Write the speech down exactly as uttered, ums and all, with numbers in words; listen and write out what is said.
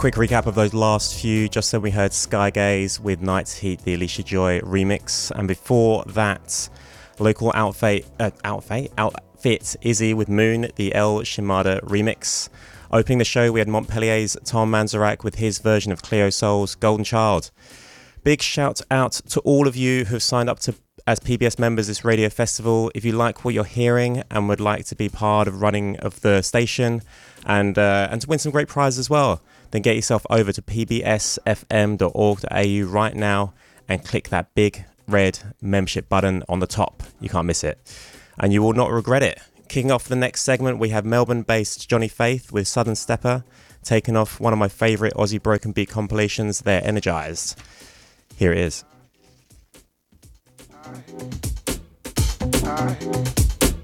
Quick recap of those last few. Just so we heard Skygaze with Night's Heat, the Alicia Joy remix. And before that, local outfit, uh, outfit, outfit Izzy with Moon, the El Shimada remix. Opening the show, we had Montpellier's Tom Manzarek with his version of Cleo Soul's Golden Child. Big shout out to all of you who've signed up to as P B S members this radio festival. If you like what you're hearing and would like to be part of running of the station and uh, and to win some great prizes as well, then get yourself over to p b s f m dot org dot a u right now and click that big red membership button on the top. You can't miss it, and you will not regret it. Kicking off the next segment, we have Melbourne-based Johnny Faith with Southern Stepper, taking off one of my favourite Aussie broken beat compilations, They're Energised. Here it is. I, I,